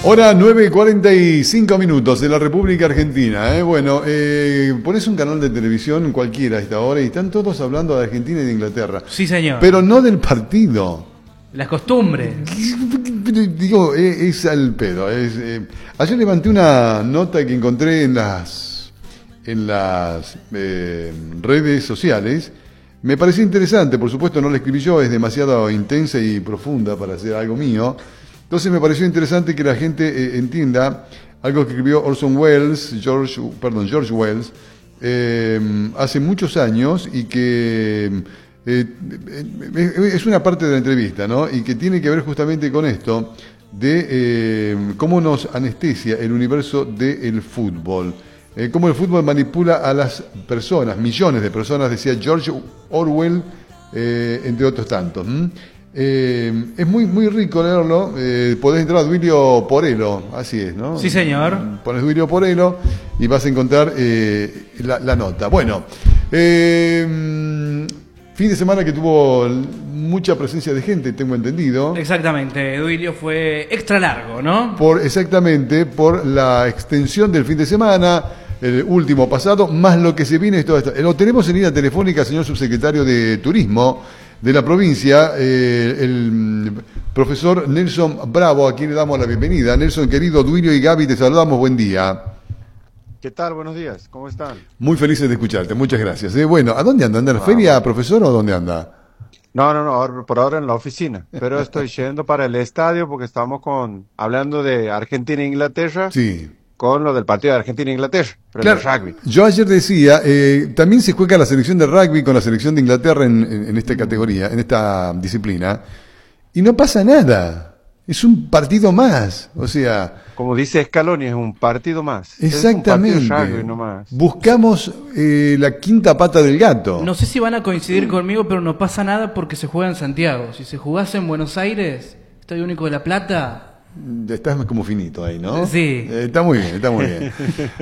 Hora 9:45 de la República Argentina. Bueno, pones un canal de televisión cualquiera a esta hora y están todos hablando de Argentina y de Inglaterra. Sí, señor. Pero no del partido. Las costumbres. Digo, es al pedo. Ayer levanté una nota que encontré en las redes sociales. Me pareció interesante, por supuesto no la escribí yo, es demasiado intensa y profunda para ser algo mío. Entonces me pareció interesante que la gente entienda algo que escribió George Wells, hace muchos años y que es una parte de la entrevista, ¿no? Y que tiene que ver justamente con esto de cómo nos anestesia el universo del fútbol. Cómo el fútbol manipula a las personas, millones de personas, decía George Orwell, entre otros tantos. Es muy rico leerlo. Podés entrar a Duilio Porello, así es, ¿no? Sí, señor. Pones Duilio Porello y vas a encontrar la nota. Bueno, fin de semana que tuvo mucha presencia de gente, tengo entendido. Exactamente, Duilio fue extra largo, ¿no? Exactamente, por la extensión del fin de semana, el último pasado, más lo que se viene. Lo tenemos en línea telefónica, señor subsecretario de Turismo de la provincia, el profesor Nelson Bravo, a quien le damos la bienvenida. Nelson, querido, Duilio y Gaby, te saludamos, buen día. ¿Qué tal? Buenos días, ¿cómo están? Muy felices de escucharte, muchas gracias. Bueno, ¿a dónde anda? ¿Anda en la feria, profesor, o dónde anda? No, por ahora en la oficina, pero estoy yendo para el estadio porque estamos hablando de Argentina e Inglaterra. Sí. Con lo del partido de Argentina e Inglaterra, pero claro, el rugby. Yo ayer decía, también se juega la selección de rugby con la selección de Inglaterra en esta categoría, en esta disciplina, y no pasa nada. Es un partido más, o sea... Como dice Scaloni, es un partido más. Exactamente. Es un partido de rugby nomás. Buscamos la quinta pata del gato. No sé si van a coincidir conmigo, pero no pasa nada porque se juega en Santiago. Si se jugase en Buenos Aires, Estadio Único de La Plata... Estás como finito ahí, ¿no? Sí. Está muy bien, está muy bien.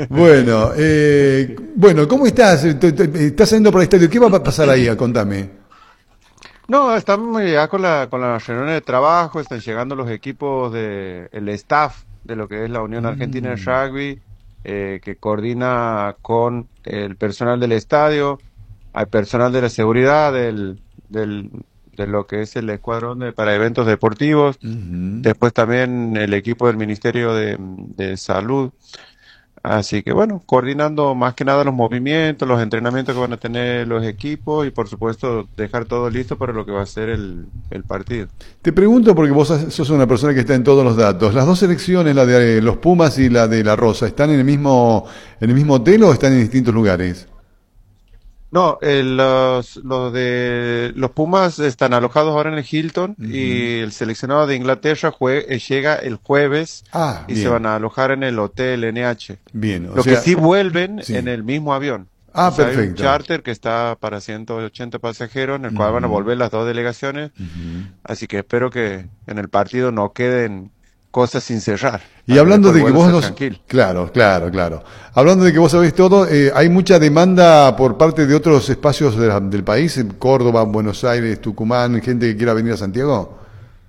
Bueno, ¿cómo estás? ¿Estás saliendo para el estadio? ¿Qué va a pasar ahí? Contame. No, estamos ya con la reunión de trabajo, están llegando los equipos el staff de lo que es la Unión Argentina de Rugby, que coordina con el personal del estadio, hay personal de la seguridad de lo que es el escuadrón para eventos deportivos, después también el equipo del Ministerio de Salud, así que bueno, coordinando más que nada los movimientos, los entrenamientos que van a tener los equipos y por supuesto dejar todo listo para lo que va a ser el partido. Te pregunto porque vos sos una persona que está en todos los datos, ¿las dos selecciones, la de los Pumas y la de la Rosa, están en el mismo hotel o están en distintos lugares? No, los Pumas están alojados ahora en el Hilton y el seleccionado de Inglaterra llega el jueves y bien. Se van a alojar en el hotel NH. Bien, que sí vuelven sí. en el mismo avión. Perfecto. Hay un charter que está para 180 pasajeros en el cual van a volver las dos delegaciones. Así que espero que en el partido no queden cosas sin cerrar. Y hablando de que vos Claro. Hablando de que vos sabés todo, hay mucha demanda por parte de otros espacios del país, Córdoba, Buenos Aires, Tucumán, gente que quiera venir a Santiago.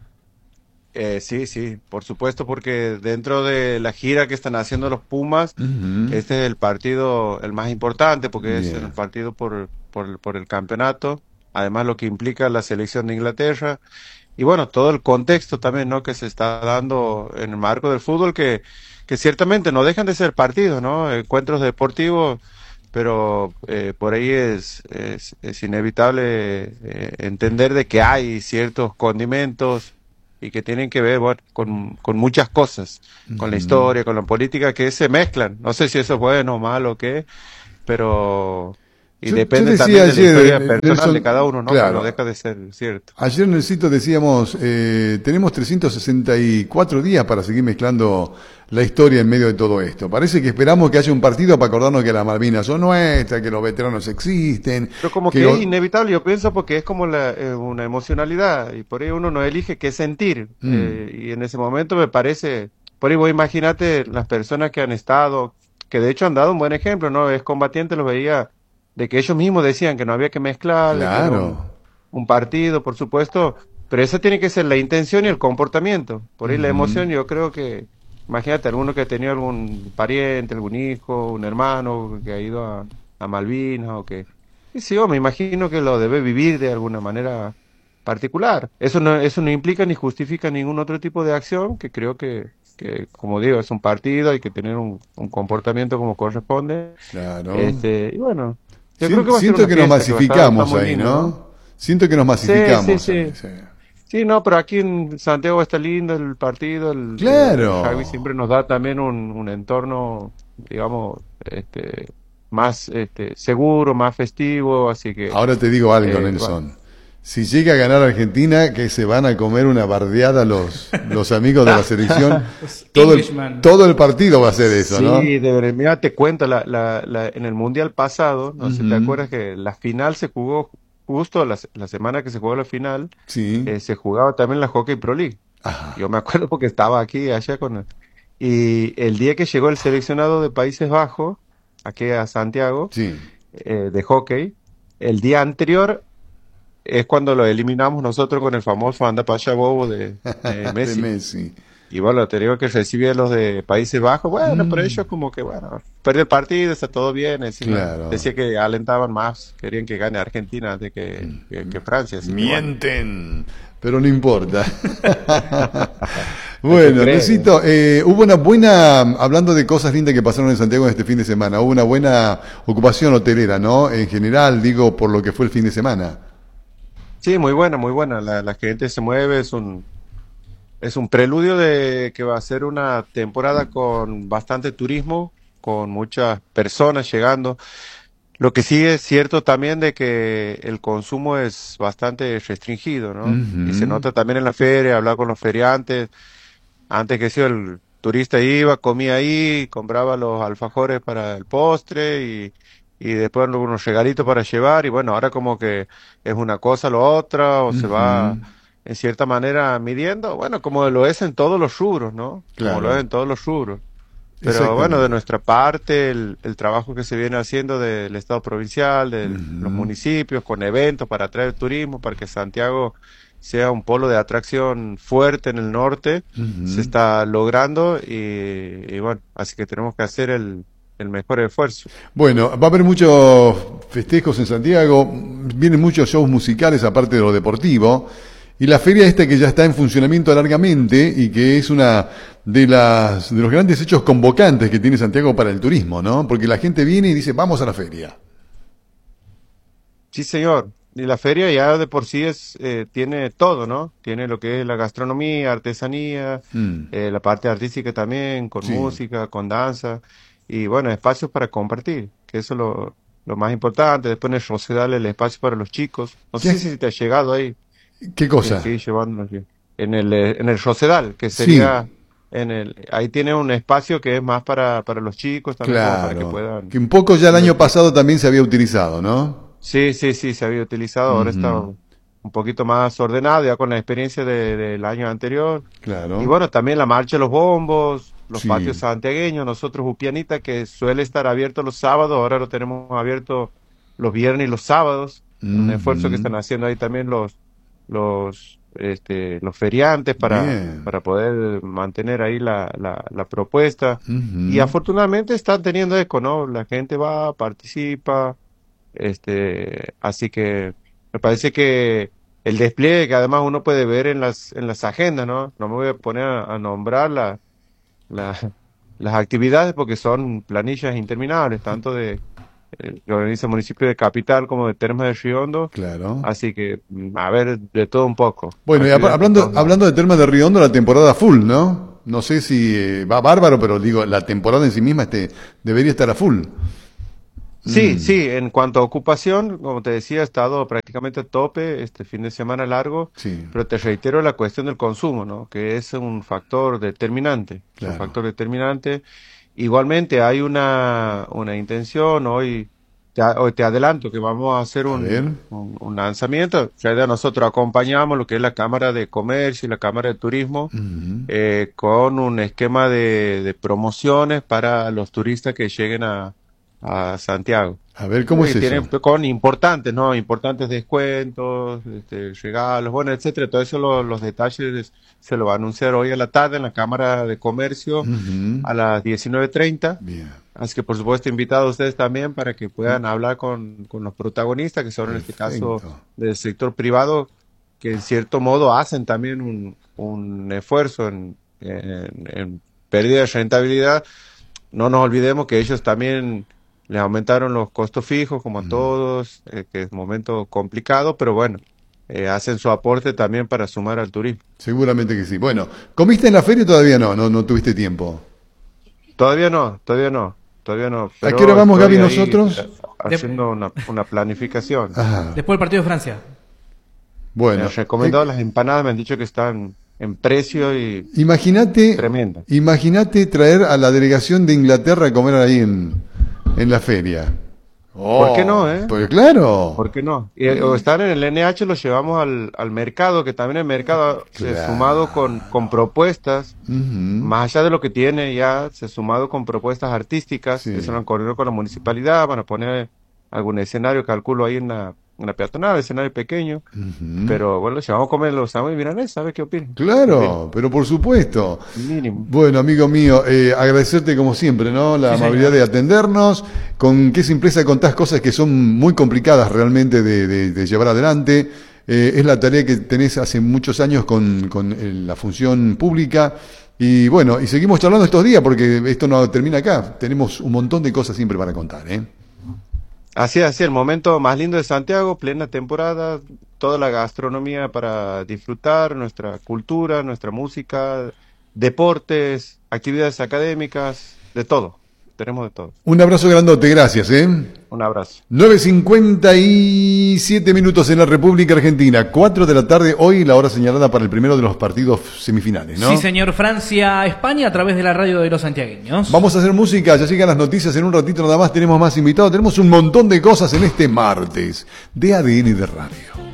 Sí, por supuesto, porque dentro de la gira que están haciendo los Pumas, este es el partido el más importante, porque es el partido por el campeonato, además lo que implica la selección de Inglaterra. Y bueno, todo el contexto también, ¿no? Que se está dando en el marco del fútbol, que ciertamente no dejan de ser partidos, ¿no? Encuentros deportivos, pero por ahí es inevitable entender de que hay ciertos condimentos y que tienen que ver, bueno, con muchas cosas, con la historia, con la política, que se mezclan. No sé si eso es bueno o malo o qué, pero... Y depende también de la historia personal de cada uno, ¿no? Claro. No deja de ser cierto. Ayer en el sitio decíamos, tenemos 364 días para seguir mezclando la historia en medio de todo esto. Parece que esperamos que haya un partido para acordarnos que las Malvinas son nuestras, que los veteranos existen. Pero como que es inevitable, yo pienso, porque es como una emocionalidad, y por ahí uno no elige qué sentir. Y en ese momento me parece, por ahí vos imagínate las personas que han estado, que de hecho han dado un buen ejemplo, ¿no? Es combatiente, los veía... de que ellos mismos decían que no había que mezclar, claro, un partido, por supuesto, pero esa tiene que ser la intención y el comportamiento. Por ahí la emoción yo creo que imagínate, alguno que ha tenido algún pariente, algún hijo, un hermano que ha ido a Malvinas o que... Y sí, yo me imagino que lo debe vivir de alguna manera particular. Eso no implica ni justifica ningún otro tipo de acción, que creo como digo, es un partido, hay que tener un comportamiento como corresponde. Claro. Y bueno, yo creo que va a ser Siento una que nos fiesta que va a masificamos estar muy ahí, lindo, ¿no? Siento que nos masificamos. Sí. ahí, sí. Sí, no, pero aquí en Santiago está lindo el partido. Claro. El rugby siempre nos da también un entorno, digamos, más seguro, más festivo, así que... Ahora te digo algo, Nelson. Bueno. Si llega a ganar Argentina, que se van a comer una bardeada los amigos de la selección. todo el partido va a ser eso, sí, ¿no? Sí, de verdad, mira, te cuento, en el Mundial pasado, no sé si te acuerdas que la final se jugó justo la semana que se jugó la final, Sí. se jugaba también la Hockey Pro League. Ajá. Yo me acuerdo porque estaba aquí, allá y el día que llegó el seleccionado de Países Bajos, aquí a Santiago, Sí. de hockey, el día anterior es cuando lo eliminamos nosotros con el famoso anda pa' allá bobo de Messi. De Messi. Y bueno, te digo que recibe a los de Países Bajos, bueno, pero ellos como que, bueno, perdió el partido, está todo bien. Claro. Decía que alentaban más, querían que gane Argentina antes que Francia. Así Mienten, pero no importa. Bueno, Luisito, hubo una buena, hablando de cosas lindas que pasaron en Santiago este fin de semana, hubo una buena ocupación hotelera, ¿no? En general, digo, por lo que fue el fin de semana. Sí, muy buena, muy buena. La gente se mueve, es un preludio de que va a ser una temporada con bastante turismo, con muchas personas llegando. Lo que sí es cierto también de que el consumo es bastante restringido, ¿no? Y se nota también en la feria, hablar con los feriantes. Antes que sea el turista iba, comía ahí, compraba los alfajores para el postre y después unos regalitos para llevar. Y bueno, ahora como que es una cosa lo otra, o se va en cierta manera midiendo, bueno, como lo es en todos los rubros, ¿no? Claro. Como lo es en todos los rubros. Pero bueno, de nuestra parte, el trabajo que se viene haciendo del Estado provincial, de los municipios, con eventos para atraer turismo, para que Santiago sea un polo de atracción fuerte en el norte, se está logrando y bueno, así que tenemos que hacer el mejor esfuerzo. Bueno, va a haber muchos festejos en Santiago, vienen muchos shows musicales aparte de lo deportivo, y la feria esta que ya está en funcionamiento largamente y que es una de los grandes hechos convocantes que tiene Santiago para el turismo, ¿no? Porque la gente viene y dice, vamos a la feria. Sí, señor. Y la feria ya de por sí tiene todo, ¿no? Tiene lo que es la gastronomía, artesanía, la parte artística también, con música, con danza, y bueno, espacios para compartir, que eso es lo más importante. Después en el Rosedal el espacio para los chicos. No sé si te ha llegado ahí. ¿Qué cosa? Sí, llevándonos bien. En el Rosedal, que sería... ahí tiene un espacio que es más para los chicos también, claro, para que puedan... Que un poco ya el año pasado también se había utilizado, ¿no? Sí, se había utilizado, ahora está un poquito más ordenado, ya con la experiencia del año anterior. Claro. Y bueno, también la marcha de los bombos, los patios santiagueños, nosotros Upianita, que suele estar abierto los sábados, ahora lo tenemos abierto los viernes y los sábados. Un esfuerzo que están haciendo ahí también los feriantes para poder mantener ahí la propuesta. Y afortunadamente están teniendo eco, ¿no? La gente va, participa, así que me parece que el despliegue que además uno puede ver en las agendas, ¿no? No me voy a poner a nombrar las actividades porque son planillas interminables, tanto que organiza el municipio de Capital como de Termas de Riondo. Claro. Así que, a ver, de todo un poco. Bueno, y hablando de Termas de Riondo, la temporada full, ¿no? No sé si va bárbaro, pero digo, la temporada en sí misma debería estar a full. Sí, en cuanto a ocupación, como te decía, ha estado prácticamente a tope este fin de semana largo, pero te reitero la cuestión del consumo, ¿no? Que es un factor determinante, claro. Un factor determinante. Igualmente hay una intención, hoy te adelanto que vamos a hacer un lanzamiento, ya nosotros acompañamos lo que es la Cámara de Comercio y la Cámara de Turismo con un esquema de promociones para los turistas que lleguen a Santiago. A ver, ¿cómo es tiene eso? con importantes, ¿no? Importantes descuentos, regalos, bueno, etcétera. Todo eso los detalles se lo va a anunciar hoy a la tarde en la Cámara de Comercio a las 19:30. Bien. Así que por supuesto invitado a ustedes también para que puedan hablar con los protagonistas, que son en este caso del sector privado, que en cierto modo hacen también un esfuerzo en pérdida de rentabilidad. No nos olvidemos que ellos también les aumentaron los costos fijos, como a todos, que es un momento complicado, pero bueno, hacen su aporte también para sumar al turismo. Seguramente que sí. Bueno, ¿comiste en la feria o todavía no? No tuviste tiempo. Todavía no. ¿A qué hora vamos, Gaby, nosotros? Haciendo una planificación. Ajá. Después del partido de Francia. Me Bueno, han recomendado las empanadas, me han dicho que están en precio y tremenda. Imagínate traer a la delegación de Inglaterra a comer ahí en la feria. ¿Por qué no, Pues claro. ¿Por qué no? O estar en el NH, los llevamos al mercado, que también el mercado se ha sumado con propuestas, más allá de lo que tiene ya, se ha sumado con propuestas artísticas, que se lo han coordinado con la municipalidad, van a poner algún escenario, calculo ahí en la peatonal, escenario pequeño, pero bueno, los llevamos a comer los sábados y milanés, ¿sabes qué opinan? Claro, pero por supuesto. Mínimo. Bueno, amigo mío, agradecerte como siempre, ¿no? La amabilidad de atendernos, con qué simpleza contás cosas que son muy complicadas realmente de llevar adelante. Es la tarea que tenés hace muchos años con la función pública. Y bueno, y seguimos charlando estos días porque esto no termina acá. Tenemos un montón de cosas siempre para contar, ¿eh? Así, el momento más lindo de Santiago, plena temporada, toda la gastronomía para disfrutar, nuestra cultura, nuestra música, deportes, actividades académicas, de todo. Tenemos de todo. Un abrazo grandote, gracias, ¿eh? Un abrazo. 9:57 minutos en la República Argentina, 4 de la tarde, hoy la hora señalada para el primero de los partidos semifinales, ¿no? Sí, señor. Francia-España a través de la radio de los santiagueños. Vamos a hacer música, ya llegan las noticias en un ratito nada más, tenemos más invitados, tenemos un montón de cosas en este martes de ADN de Radio.